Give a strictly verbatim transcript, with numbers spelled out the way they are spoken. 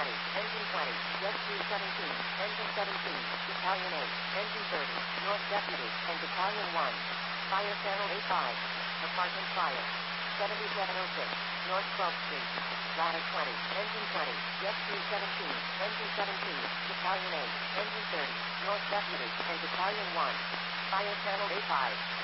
twenty, engine twenty, rescue seventeen, engine seventeen, battalion eight, engine thirty, North Deputy, and battalion one. Fire channel A five. Apartment fire. seventy-seven oh six, North twelfth Street. Ladder twenty, engine twenty, rescue seventeen, engine seventeen, battalion eight, engine thirty, North Deputy, and battalion one. Fire channel A five.